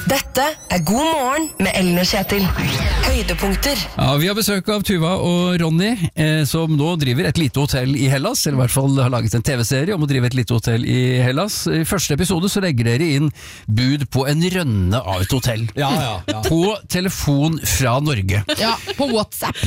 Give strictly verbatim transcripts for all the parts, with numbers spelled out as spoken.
Dette er God morgen med Ellen og Kjetil. Høydepunkter. Ja, vi har besøk av Tuva og Ronny, eh, som nå driver et lite hotell i Hellas, eller i hvert fall har laget en tv-serie om å drive et lite hotell i Hellas. I første episode så legger dere inn bud på en rønne av et hotell. Ja, ja, ja. På telefon fra Norge. Ja, på WhatsApp.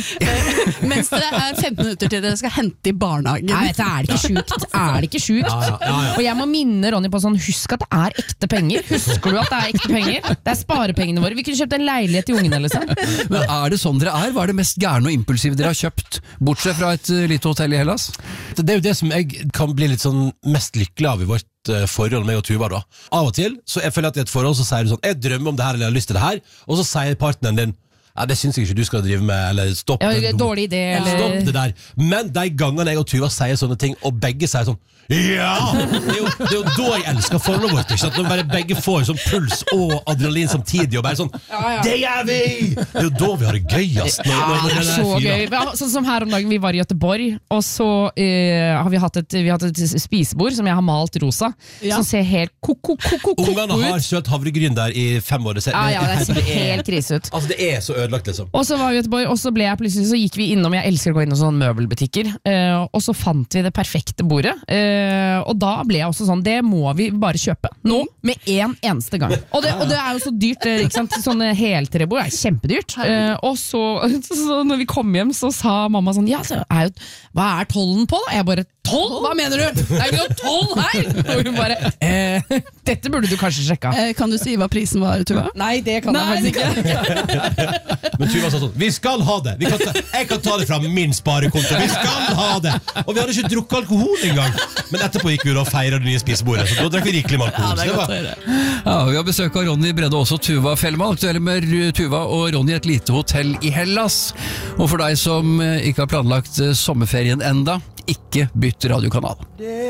Mens det er femten minutter til dere skal hente i barnehagen. Nei, vet du, er det ikke sjukt? Er det ikke sjukt? Ja, ja, ja, ja. Og jeg må minne Ronny på sånn, husk at det er ekte penger. Husker du at det er ekte penger? Det er sparepengene våre. Vi kunne kjøpt en leilighet til ungene, liksom. Men er det sånn dere er? Hva er det mest gærne og impulsive dere har kjøpt, bortsett fra et uh, lite hotell i Hellas? Det er jo det som jeg kan bli litt sånn mest lykkelig av i vårt uh, forhold med og Tuva da. Av og til, så jeg føler at i et forhold så sier du sånn, jeg drømmer om det her eller jeg har lyst til det her, og så sier partneren din, ja, det synes jeg ikke du skal drive med, eller stopp, Ja, den, dårlig idé, eller... stopp det der. Men de gangene jeg og Tuva sier sånne ting, og begge sier sånn, ja! Det er jo, det er jo da jeg elsker forholdet vårt, ikke sant? Når bare begge får sånn puls og adrenalin samtidig, og bare sånn, Ja, ja. det er vi! Det er jo da vi har det gøyest. Når, når, når Det er den så fyrer. gøy. Ja, Sånn som her om dagen, vi var i Göteborg, og så eh, har vi hatt et, vi har hatt et spisebord som jeg har malt rosa, Ja. som ser helt ko-ko-ko-ko Ungene har ut. søt havregryn der i fem år. Det ser, Ja, ja, det ser det er, helt krise ut. altså det er så ødelagt liksom. Og så var vi i Göteborg, og så ble jeg plutselig, så gikk vi innom, jeg elsker å gå inn i sånne møbelbutikker, eh, og så fant vi det perfekte bordet, eh, og da ble jeg også sånn, det må vi bare kjøpe, nå, med en eneste gang. Og det, og det er jo så dyrt, eh, ikke sant? Sånne heltrebord er kjempedyrt, eh, og så, så når vi kom hjem, så sa mamma sånn, ja, så er jo, hva er tollen på da? Jeg bare, toll? Hva mener du? Det er ikke noe toll her! Og hun bare, eh, dette burde du kanskje sjekke. Eh, Kan du si hva prisen var, Tuva? Nei, det kan Nei, jeg faktisk ikke. Men Tuva sa sånn, vi skal ha det. Vi kan ta, jeg kan ta det fra min sparekonto. Vi skal ha det. Og vi hadde ikke drukket alkohol engang. Men etterpå gikk vi da og feiret det nye spisebordet. Så da drakk vi rikelig med alkohol. Ja, det er Så godt å var, høre. Ja, vi har besøk av Ronny Brede, også Tuva Fellmann, aktuelle med Tuva og Ronny, et lite hotell i Hellas. Og for deg som eh, ikke har planlagt eh, sommerferien enda, ikke bytt radiokanal.